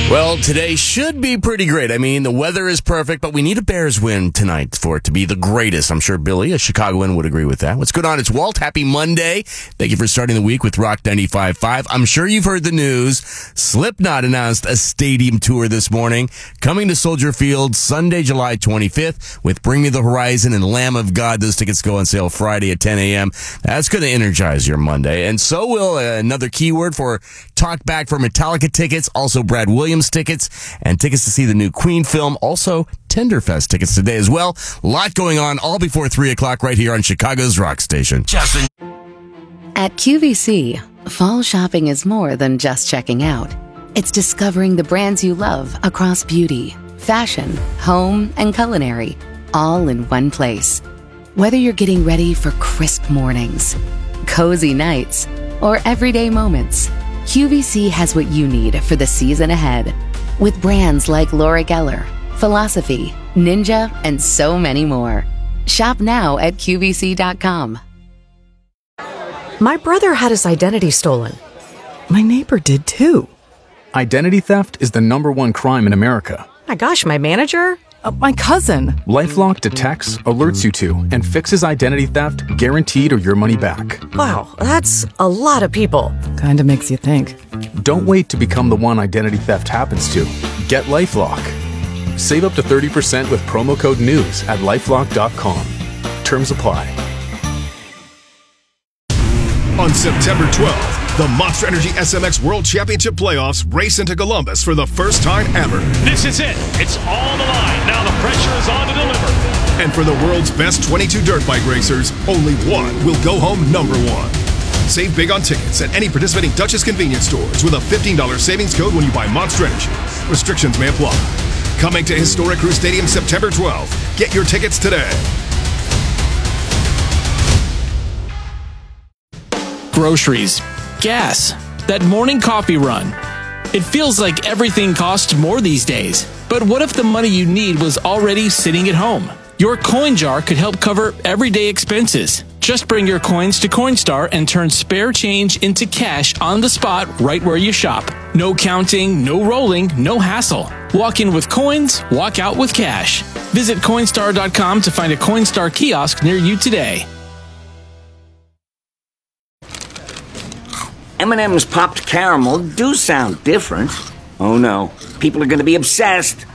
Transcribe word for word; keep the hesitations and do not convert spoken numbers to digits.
Well, today should be pretty great. I mean, the weather is perfect, but we need a Bears win tonight for it to be the greatest. I'm sure Billy, a Chicagoan, would agree with that. What's going on? It's Walt. Happy Monday. Thank you for starting the week with Rock ninety-five point five. I'm sure you've heard the news. Slipknot announced a stadium tour this morning, coming to Soldier Field Sunday, July twenty-fifth, with Bring Me the Horizon and Lamb of God. Those tickets go on sale Friday at ten a.m. That's going to energize your Monday. And so will uh, another keyword for Talk Back for Metallica tickets, also Brad Williams tickets, and tickets to see the new Queen film, also Tenderfest tickets today as well. A lot going on all before three o'clock right here on Chicago's Rock Station. Justin. At Q V C, fall shopping is more than just checking out. It's discovering the brands you love across beauty, fashion, home, and culinary, all in one place. Whether you're getting ready for crisp mornings, cozy nights, or everyday moments, Q V C has what you need for the season ahead. With brands like Laura Geller, Philosophy, Ninja, and so many more. Shop now at Q V C dot com. My brother had his identity stolen. My neighbor did too. Identity theft is the number one crime in America. My gosh, my manager? Uh, my cousin. LifeLock detects, alerts you to, and fixes identity theft guaranteed or your money back. Wow, that's a lot of people. Kinda makes you think. Don't wait to become the one identity theft happens to. Get LifeLock. Save up to thirty percent with promo code NEWS at lifelock dot com. Terms apply. On September twelfth, the Monster Energy S M X World Championship Playoffs race into Columbus for the first time ever. This is it. It's all the line. Now the pressure is on to deliver. And for the world's best twenty-two dirt bike racers, only one will go home number one. Save big on tickets at any participating Duchess convenience stores with a fifteen dollars savings code when you buy Monster Energy. Restrictions may apply. Coming to Historic Crew Stadium September twelfth. Get your tickets today. Groceries, gas, that morning coffee run. It feels like everything costs more these days. But what if the money you need was already sitting at home? Your coin jar could help cover everyday expenses. Just bring your coins to Coinstar and turn spare change into cash on the spot right where you shop. No counting, no rolling, no hassle. Walk in with coins, walk out with cash. Visit Coinstar dot com to find a Coinstar kiosk near you today. M and M's popped caramel do sound different. Oh no, people are going to be obsessed.